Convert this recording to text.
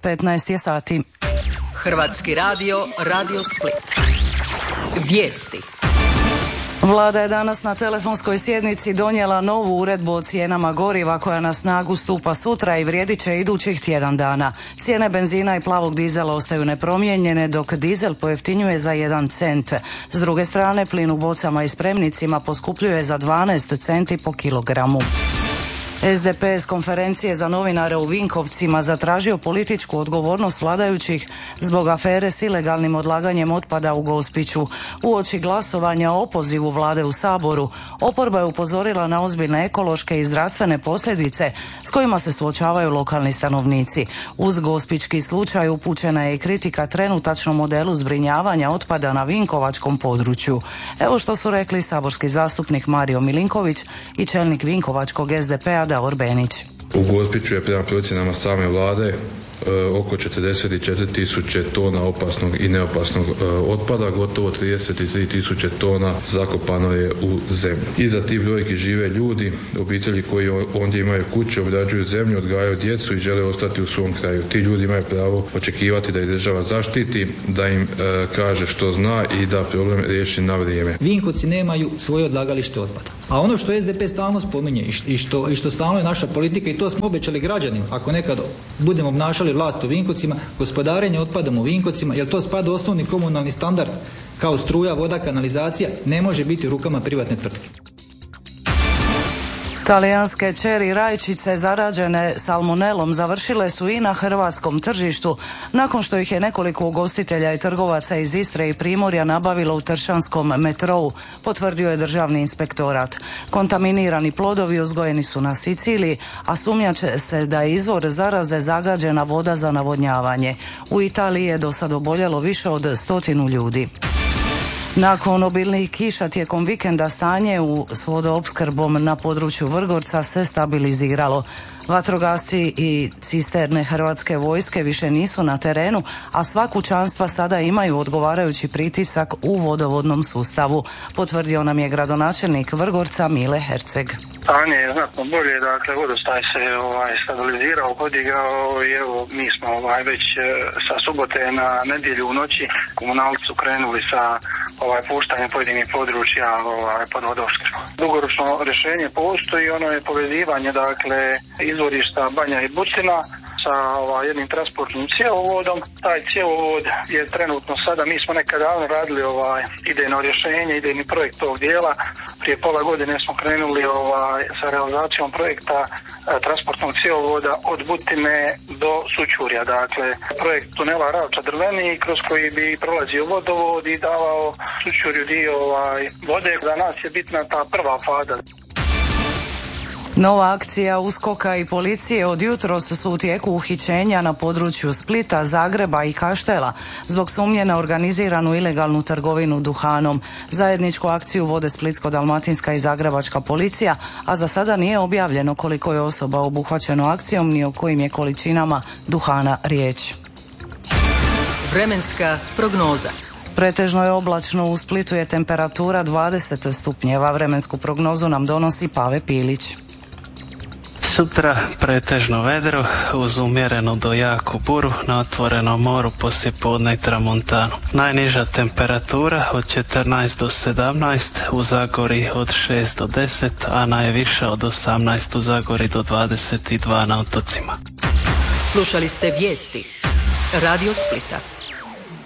15 je sati. Hrvatski radio, Radio Split. Vijesti. Vlada je danas na telefonskoj sjednici donijela novu uredbu o cijenama goriva koja na snagu stupa sutra i vrijedit će idućih tjedan dana. Cijene benzina i plavog dizela ostaju nepromijenjene, dok dizel pojeftinjuje za 1 cent. S druge strane, plin u bocama i spremnicima poskupljuje za 12 centi po kilogramu. SDP s konferencije za novinare u Vinkovcima zatražio političku odgovornost vladajućih zbog afere s ilegalnim odlaganjem otpada u Gospiću. Uoči glasovanja o opozivu vlade u Saboru, oporba je upozorila na ozbiljne ekološke i zdravstvene posljedice s kojima se suočavaju lokalni stanovnici. Uz gospićki slučaj upućena je i kritika trenutačnom modelu zbrinjavanja otpada na vinkovačkom području. Evo što su rekli saborski zastupnik Mario Milinković i čelnik vinkovačkog SDP-a Davor Benić. U Gospiću je prema procjenama same vlade oko 44.000 tona opasnog i neopasnog otpada, gotovo 33.000 tona zakopano je u zemlju. Iza tih brojki žive ljudi, obitelji koji ondje imaju kuće, obrađuju zemlju, odgajaju djecu i žele ostati u svom kraju. Ti ljudi imaju pravo očekivati da ih država zaštiti, da im kaže što zna i da problem riješi na vrijeme. Vinkovci nemaju svoje odlagalište otpada. A ono što SDP stalno spominje i što stalno je naša politika, i to smo obećali građanima, ako nekad budemo obnašali vlast u Vinkovcima, gospodarenje otpadom u Vinkovcima, jer to spada u osnovni komunalni standard kao struja, voda, kanalizacija, ne može biti u rukama privatne tvrtke. Talijanske čeri rajčice zarađene salmonelom završile su i na hrvatskom tržištu nakon što ih je nekoliko ugostitelja i trgovaca iz Istre i Primorja nabavilo u Tršanskom metrou, potvrdio je Državni inspektorat. Kontaminirani plodovi uzgojeni su na Siciliji, a sumnja se da je izvor zaraze zagađena voda za navodnjavanje. U Italiji je do sad oboljelo više od 100 ljudi. Nakon obilnih kiša tijekom vikenda stanje s vodoopskrbom na području Vrgorca se stabiliziralo. Vatrogasci i cisterne Hrvatske vojske više nisu na terenu, a sva kućanstva sada imaju odgovarajući pritisak u vodovodnom sustavu, potvrdio nam je gradonačelnik Vrgorca Mile Herceg. Stanje je znatno bolje, dakle vodostaj se stabilizirao, podigao i evo mi smo već sa subote na nedjelju u noći komunalci su krenuli sa puštanjem pojedinih područja pod vodoopskrbu. Dugoročno rješenje postoji, ono je povezivanje dakle izvorišta Banja i Bucina sa jednim transportnim cjevovodom. Taj cjevovod je trenutno sada, mi smo nekad davno radili idejno rješenje, idejni projekt tog dijela. Prije pola godine smo krenuli sa realizacijom projekta transportnog cjevovoda od Butine do Sućurja. Dakle, projekt tunela Ravča-Drveni kroz koji bi prolazio vodovod i davao Sućurju dio vode. Za nas je bitna ta prva faza. Nova akcija USKOK-a i policije od jutros su u tijeku uhićenja na području Splita, Zagreba i Kaštela zbog sumnje na organiziranu ilegalnu trgovinu duhanom. Zajedničku akciju vode Splitsko-dalmatinska i Zagrebačka policija, a za sada nije objavljeno koliko je osoba obuhvaćeno akcijom ni o kojim je količinama duhana riječ. Vremenska prognoza. Pretežno je oblačno, u Splitu je temperatura 20 stupnjeva. Vremensku prognozu nam donosi Pave Pilić. Sutra pretežno vedro uz umjerenu do jaku buru na otvorenom moru poslijepodne i tramontanu. Najniža temperatura od 14 do 17, u Zagori od 6 do 10, a najviša od 18 u Zagori do 22 na otocima. Slušali ste vijesti Radio Splita.